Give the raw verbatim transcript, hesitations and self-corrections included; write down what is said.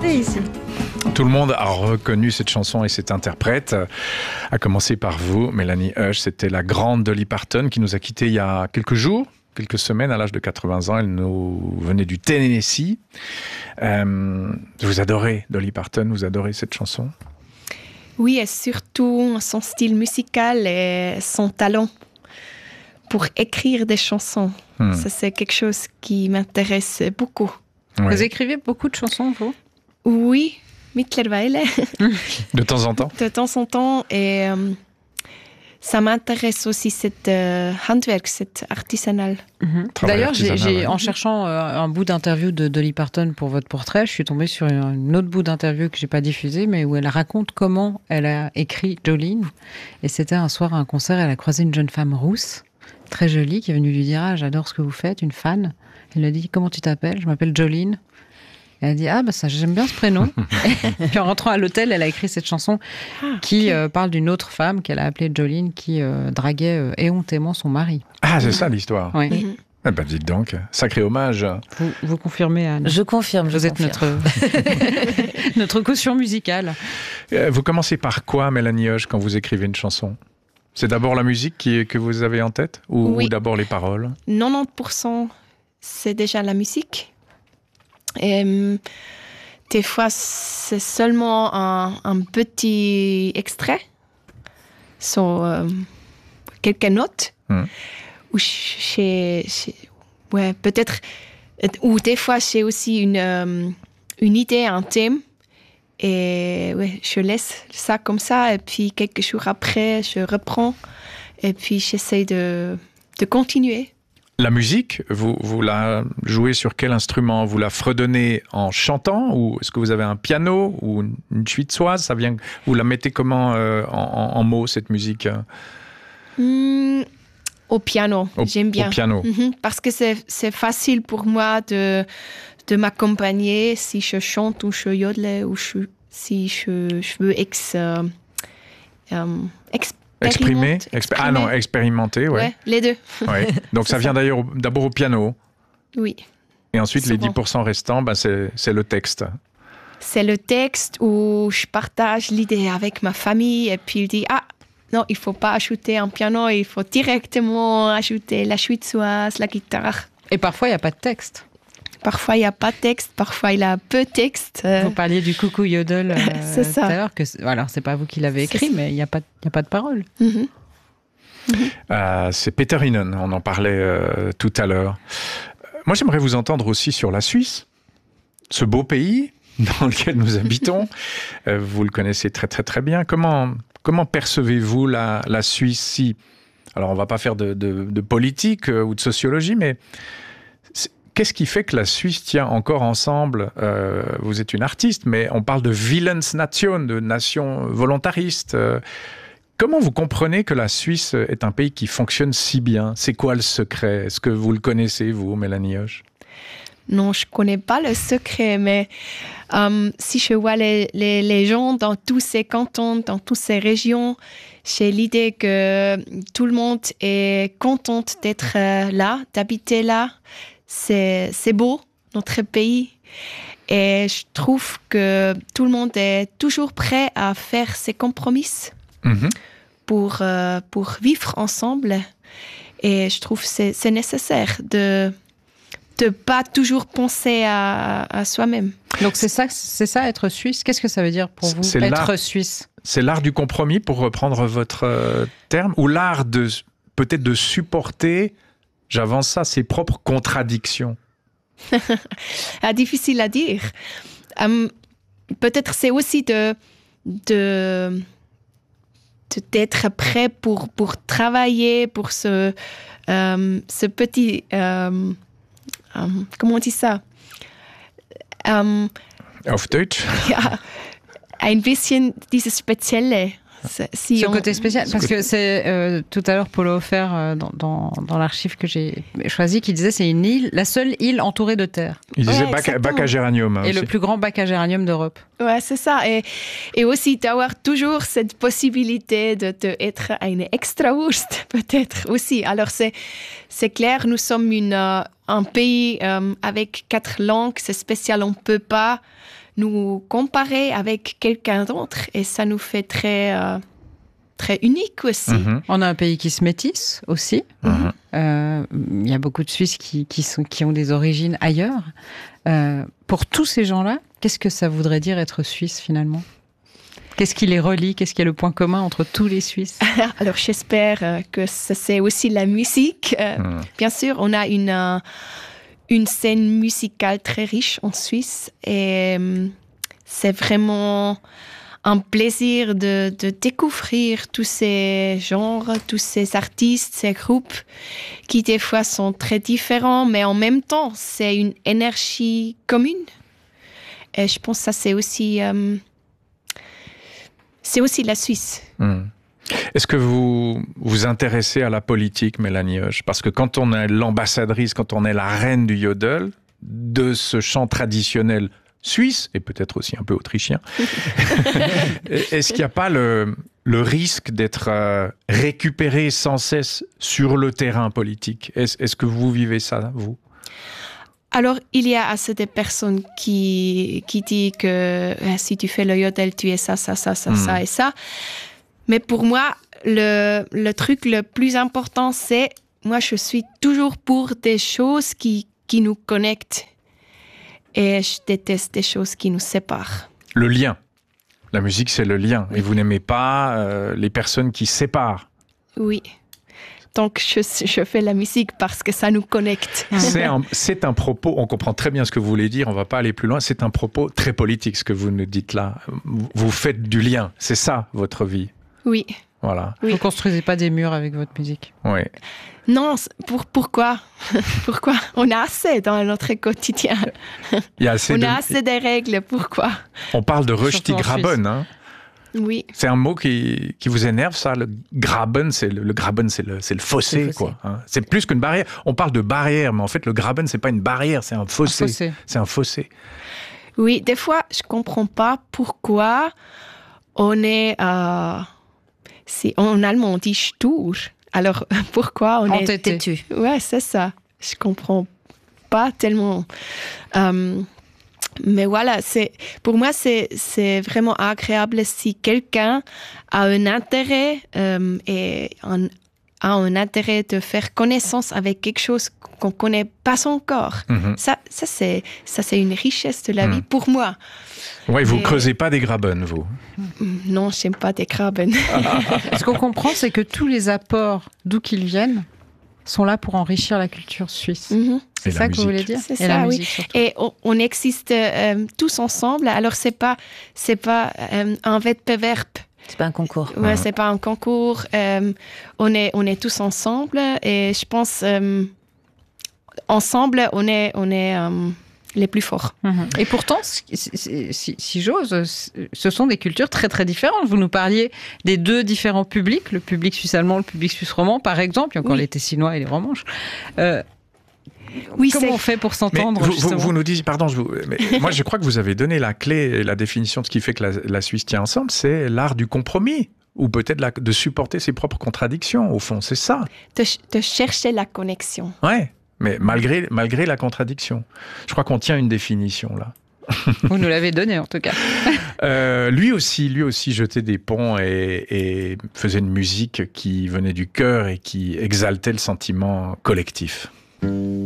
chanter ici. Tout le monde a reconnu cette chanson et cette interprète, à commencer par vous, Mélanie Hush. C'était la grande Dolly Parton qui nous a quittés il y a quelques jours, quelques semaines, à l'âge de quatre-vingts ans. Elle nous venait du Tennessee. Euh, vous adorez Dolly Parton, vous adorez cette chanson? Oui, et surtout son style musical et son talent pour écrire des chansons. Hmm. Ça, c'est quelque chose qui m'intéresse beaucoup. Oui. Vous écrivez beaucoup de chansons, vous? Oui, mittlerweile. De temps en temps? De temps en temps. Et euh, ça m'intéresse aussi cette euh, handwerk, cette artisanal. Mm-hmm. D'ailleurs, j'ai, j'ai, en cherchant euh, un bout d'interview de Dolly Parton pour votre portrait, je suis tombée sur un autre bout d'interview que j'ai pas diffusé, mais où elle raconte comment elle a écrit Jolene. Et c'était un soir à un concert, elle a croisé une jeune femme rousse, très jolie, qui est venue lui dire « Ah, j'adore ce que vous faites », une fan. Elle lui a dit « Comment tu t'appelles ?» « Je m'appelle Jolene. » Elle a dit « Ah, bah ça, j'aime bien ce prénom. » Puis en rentrant à l'hôtel, elle a écrit cette chanson ah, qui okay. euh, parle d'une autre femme qu'elle a appelée Jolene, qui euh, draguait euh, éhontément son mari. Ah, c'est ça l'histoire. Oui. Mm-hmm. Eh ben, dites donc, sacré hommage. Vous, vous confirmez, Anne? Je confirme, je Vous confirme. êtes notre, notre caution musicale. Vous commencez par quoi, Mélanie Hush, quand vous écrivez une chanson? C'est d'abord la musique qui, que vous avez en tête ou, oui. ou d'abord les paroles? quatre-vingt-dix pour cent c'est déjà la musique. Et euh, des fois, c'est seulement un, un petit extrait sur euh, quelques notes. Hmm. Ou chez, chez, ouais, peut-être, ou des fois, j'ai aussi une, euh, une idée, un thème. Et ouais, je laisse ça comme ça. Et puis, quelques jours après, je reprends. Et puis, j'essaie de, de continuer. La musique, vous, vous la jouez sur quel instrument? Vous la fredonnez en chantant? Ou est-ce que vous avez un piano ou une suissoise? Ça vient, vous la mettez comment euh, en, en mots, cette musique? mmh, Au piano, au, j'aime bien. Au piano. Mmh, parce que c'est, c'est facile pour moi de, de m'accompagner si je chante ou je yodle ou je, si je, je veux ex, euh, euh, ex Exprimer, expé- Ah non, expérimenter, ouais. ouais. Les deux. Ouais. Donc ça vient ça. d'ailleurs d'abord au piano. Oui. Et ensuite, souvent. Les dix pour cent restants, ben c'est, c'est le texte. C'est le texte où je partage l'idée avec ma famille et puis il dit « Ah, non, il ne faut pas ajouter un piano, il faut directement ajouter la suissoise, la guitare. » Et parfois, il n'y a pas de texte. Parfois, il n'y a pas de texte, parfois, il y a peu de texte. Vous parliez du coucou yodel euh, c'est ça. tout à l'heure. Que c'est, alors, ce n'est pas vous qui l'avez écrit, mais il n'y a, a pas de parole. Mm-hmm. Mm-hmm. Euh, c'est Peter Hinen, on en parlait euh, tout à l'heure. Moi, j'aimerais vous entendre aussi sur la Suisse, ce beau pays dans lequel nous habitons. euh, vous le connaissez très, très, très bien. Comment, comment percevez-vous la, la Suisse si... Alors, on ne va pas faire de, de, de politique euh, ou de sociologie, mais... Qu'est-ce qui fait que la Suisse tient encore ensemble? euh, Vous êtes une artiste, mais on parle de Willensnation, de nation volontariste. Euh, comment vous comprenez que la Suisse est un pays qui fonctionne si bien? C'est quoi le secret? Est-ce que vous le connaissez, vous, Mélanie Hush? Non, je ne connais pas le secret, mais euh, si je vois les, les, les gens dans tous ces cantons, dans toutes ces régions, j'ai l'idée que tout le monde est content d'être là, d'habiter là. C'est, c'est beau, notre pays. Et je trouve que tout le monde est toujours prêt à faire ses compromis mm-hmm. pour, euh, pour vivre ensemble. Et je trouve que c'est, c'est nécessaire de ne pas toujours penser à, à soi-même. Donc c'est ça, c'est ça être suisse? Qu'est-ce que ça veut dire pour vous, c'est être l'art, suisse? C'est l'art du compromis, pour reprendre votre euh, terme, ou l'art de, peut-être de supporter... J'avance ça, ses propres contradictions. ah, difficile à dire. Um, peut-être c'est aussi de, de, de d'être prêt pour, pour travailler, pour ce, um, ce petit... Um, um, comment on dit ça? Um, Auf Deutsch? Ja, ein bisschen dieses Spezielle. Si ce on... côté spécial, parce que c'est euh, tout à l'heure Paulo Offert euh, dans, dans, dans l'archive que j'ai choisi qui disait c'est une île, la seule île entourée de terre. Il disait ouais, bac, à, bac à géranium. Hein, et aussi. Le plus grand bac à géranium d'Europe. Ouais, c'est ça. Et, et aussi d'avoir toujours cette possibilité de, de être une Extrawurst, peut-être aussi. Alors c'est, c'est clair, nous sommes une, un pays euh, avec quatre langues, c'est spécial. On ne peut pas nous comparer avec quelqu'un d'autre et ça nous fait très, euh, très unique aussi. Mm-hmm. On a un pays qui se métisse aussi. Mm-hmm. Euh, il y a beaucoup de Suisses qui, qui, sont, qui ont des origines ailleurs. Euh, pour tous ces gens-là, qu'est-ce que ça voudrait dire être Suisse finalement ? Qu'est-ce qui les relie ? Qu'est-ce qui est le point commun entre tous les Suisses ? Alors, j'espère que c'est aussi la musique. Euh, mmh. Bien sûr, on a une, euh, une scène musicale très riche en Suisse. Et euh, c'est vraiment un plaisir de, de découvrir tous ces genres, tous ces artistes, ces groupes qui, des fois, sont très différents. Mais en même temps, c'est une énergie commune. Et je pense que ça, c'est aussi... Euh, C'est aussi la Suisse. Mmh. Est-ce que vous vous intéressez à la politique, Mélanie Hoche ? Parce que quand on est l'ambassadrice, quand on est la reine du yodel, de ce chant traditionnel suisse, et peut-être aussi un peu autrichien, est-ce qu'il n'y a pas le, le risque d'être euh, récupéré sans cesse sur le terrain politique ? Est-ce, est-ce que vous vivez ça, vous ? Alors, il y a assez de personnes qui, qui disent que euh, si tu fais le yodel, tu es ça, ça, ça, ça, mmh. ça et ça. Mais pour moi, le, le truc le plus important, c'est, moi, je suis toujours pour des choses qui, qui nous connectent. Et je déteste des choses qui nous séparent. Le lien. La musique, c'est le lien. Et vous n'aimez pas euh, les personnes qui séparent. Oui. Donc, je, je fais la musique parce que ça nous connecte. C'est un, c'est un propos, on comprend très bien ce que vous voulez dire, on ne va pas aller plus loin, c'est un propos très politique, ce que vous nous dites là. Vous faites du lien, c'est ça, votre vie. Oui. Voilà. Oui. Vous ne construisez pas des murs avec votre musique. Oui. Non, pour, pourquoi Pourquoi On a assez dans notre quotidien. Il y a assez on de... a assez de règles, pourquoi On parle de Rösti-Graben, hein. Oui. C'est un mot qui, qui vous énerve, ça, le Graben, c'est le, le Graben, c'est le, c'est le fossé, c'est le fossé. Quoi. Hein. C'est plus qu'une barrière. On parle de barrière, mais en fait, le Graben, c'est pas une barrière, c'est un fossé. Un fossé. C'est un fossé. Oui, des fois, je comprends pas pourquoi on est, euh, si, en allemand, on dit stur. Alors, pourquoi on Entêté. est têtu? Ouais, c'est ça. Je comprends pas tellement. Euh, Mais voilà, c'est, pour moi, c'est, c'est vraiment agréable si quelqu'un a un intérêt euh, et un, a un intérêt de faire connaissance avec quelque chose qu'on ne connaît pas encore. Mm-hmm. Ça, ça, c'est, ça, c'est une richesse de la mm. vie pour moi. Oui, vous ne creusez pas des Graben, vous ? Non, je n'aime pas des Graben. Ce qu'on comprend, c'est que tous les apports, d'où qu'ils viennent, sont là pour enrichir la culture suisse. Mm-hmm. C'est ça que vous voulez dire ? C'est et ça, la musique, oui. Surtout. Et on, on existe euh, tous ensemble. Alors, c'est pas, c'est pas euh, un wettbewerb. C'est pas un concours. Ouais, mmh. c'est pas un concours. Euh, on est, on est tous ensemble. Et je pense, euh, ensemble, on est, on est euh, les plus forts. Mmh. Et pourtant, si, si, si j'ose, ce sont des cultures très, très différentes. Vous nous parliez des deux différents publics, le public suisse-allemand, le public suisse-roman, par exemple. Il y a encore oui. les Tessinois et les Romanches. Euh, Oui, Comment c'est... on fait pour s'entendre vous, vous, vous nous dites, pardon, je vous, mais moi je crois que vous avez donné la clé, la définition de ce qui fait que la, la Suisse tient ensemble, c'est l'art du compromis, ou peut-être la, de supporter ses propres contradictions, au fond, c'est ça. De, de chercher la connexion. Ouais, mais malgré, malgré la contradiction. Je crois qu'on tient une définition là. Vous nous l'avez donnée en tout cas. euh, lui aussi, lui aussi jetait des ponts et, et faisait une musique qui venait du cœur et qui exaltait le sentiment collectif.